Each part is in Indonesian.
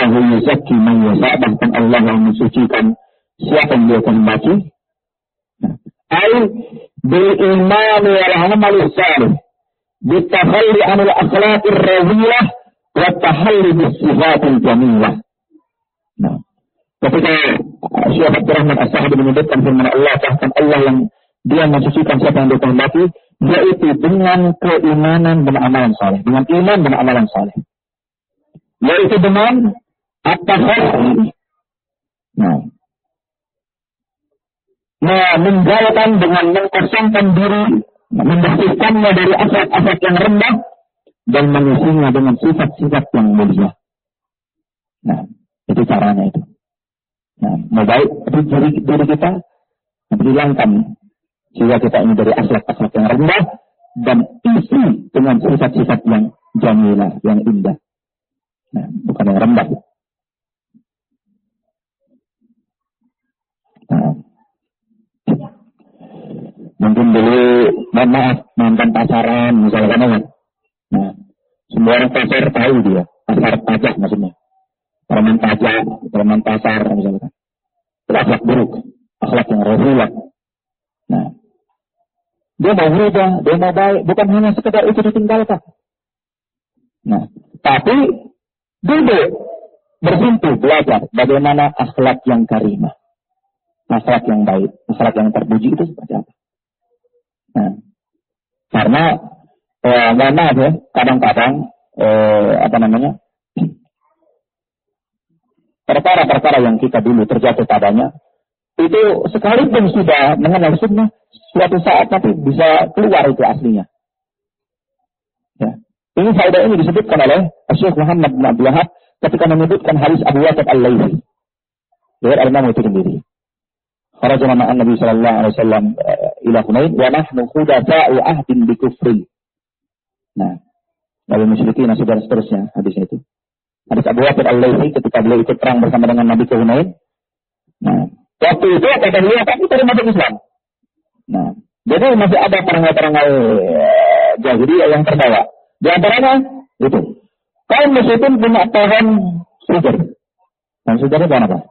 wallahu yuzakki man yasha, bahkan Allah yang mensucikan siapa yang dia kehendaki. Ai bil iman wal amal salih, bittakhalli anil akhlaqir radhiyah wa tahalli bis sifatil jamilah. Nah, ketika Syekh Abdul Rahman As-Sa'di menyebutkan firman Allah, bahkan Allah yang dia mensucikan siapa yang dia kehendaki, yaitu dengan keimanan dan amalan saleh, dengan iman dan amalan saleh. Yaitu dengan at-tahalli. Meninggalkan dengan mengkosongkan diri, membersihkannya dari asal-asal yang rendah dan mengisinya dengan sifat-sifat yang mulia. Nah, itu caranya itu. Nah, mau baik diri kita, menghilangkan jika kita ini dari akhlak-akhlak yang rendah dan isi dengan sifat-sifat yang jamilah, yang indah. Nah, bukan yang rendah. Nah, mungkin dulu mantan pasaran misalkan kan. Nah, semua orang pasar tahu dia, pasar pajak maksudnya. Preman pasar misalkan. Itu akhlak buruk, akhlak yang radhiyah. Nah, dia mau berubah, dia mau baik, bukan hanya sekedar itu ditinggalkan. Nah, tapi duduk, bersentuh, belajar bagaimana akhlak yang karimah, akhlak yang baik, akhlak yang terpuji itu seperti apa. Nah, karena maaf ya, kadang-kadang perkara-perkara yang kita dulu terjatuh padanya itu sekalipun sudah mengenal sunnah, suatu saat nanti bisa keluar itu aslinya. Ya. Ini faedah ini disebutkan oleh Syekh Muhammad bin Abdul Wahhab ketika menyebutkan hadis Abu Waqid Al-Laythi. Riwayat Al-Imam Tirmidzi. Kharajna ma'an Nabi sallallahu alaihi wasallam ila Hunain wa nahnu khudafa'u ahdin bi kufri. Nah, dari musyrikin dan seterusnya hadisnya itu. Hadis Abu Waqid Al-Laythi ketika beliau ikut perang bersama dengan Nabi ke Hunain. Nah, waktu itu kata beliau tapi termasuk Islam. Nah, jadi masih ada perangai-perangai jahiliyah yang terbawa. Di antaranya itu kaum musyrikin punya pohon sujar. Dan sujar itu apa?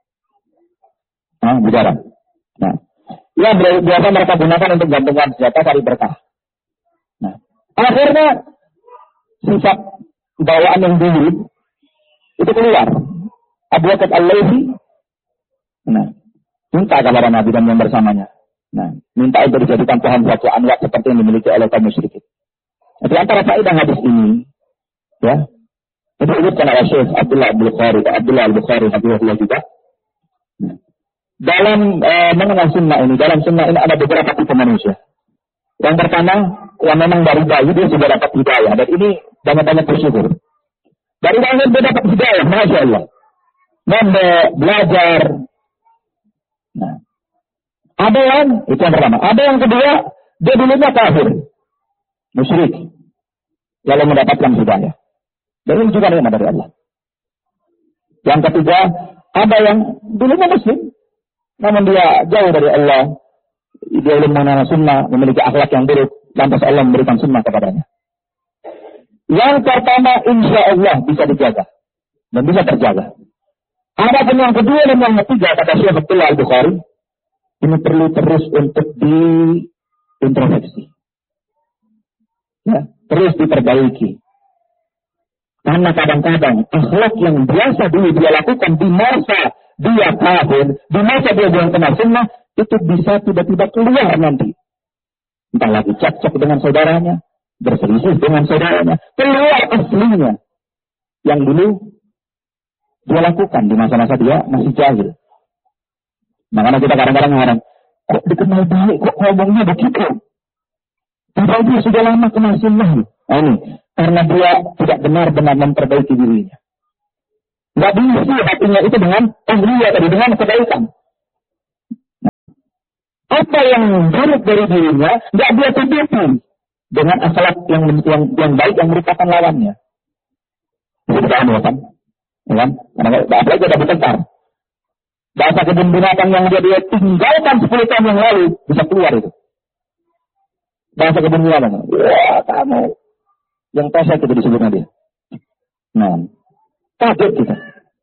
Bidara. Nah, yang biasa mereka gunakan untuk gantungan senjata cari berkah. Nah, akhirnya sifat bawaan yang dulu itu keluar. Abu Waqid Al-Laythi, nah, minta kepada Nabi dan yang bersamanya. Nah, minta untuk dijadikan pohon suatu anwar seperti yang dimiliki oleh kaum musyrikin. Di antara faedah hadis ini, ya, itu disebutkan oleh Syekh Abdullah Al-Bukhari hafizahullah juga. Nah, dalam mengenal sunnah ini, dalam sunnah ini ada beberapa tipe manusia. Yang pertama, yang memang dari bayi dia sudah dapat hidayah, dan ini banyak-banyak bersyukur. Dari bayi dia dapat hidayah, Masya Allah. Belajar. Nah, ada yang, itu yang pertama. Ada yang kedua, dia dulunya kafir, musyrik, lalu mendapatkan hidayah. Dan ini juga nikmat dari Allah. Yang ketiga, ada yang dulunya muslim, namun dia jauh dari Allah. Dia belum mengenal sunnah, memiliki akhlak yang buruk, lantas Allah memberikan sunnah kepadanya. Yang pertama, insya Allah bisa dijaga dan bisa terjaga. Ada pun yang kedua dan yang ketiga, kata Syekh Abdullah Al-Bukhari, ini perlu terus untuk diintrospeksi, ya, terus diperbaiki. Karena kadang-kadang akhlak yang biasa dulu dia lakukan di masa dia kafir, di masa dia belum kenal sunnah, itu bisa tiba-tiba keluar nanti. Entah lagi cekcok dengan saudaranya, berselisih dengan saudaranya, keluar aslinya yang dulu dia lakukan di masa-masa dia masih jahil. Makanya kita kadang-kadang mengatakan, kok dikenal baik, kok ngomongnya begitu? Padahal dia sudah lama kenal sunnah. Nah, ini karena dia tidak benar-benar memperbaiki dirinya. Nggak diisi hatinya itu dengan tahliyah tadi, dengan kebaikan. Nah, apa yang buruk dari dirinya nggak dia tutupi dengan akhlak yang baik yang merupakan lawannya. Itu kita kan? Ya kan? Karena apalagi ada bertengkar. Bahasa kebun binatang yang dia tinggalkan 10 tahun yang lalu bisa keluar itu. Bahasa kebun binatang. Wah, kamu yang pesek itu disebutnya dia. Nah, kaget kita.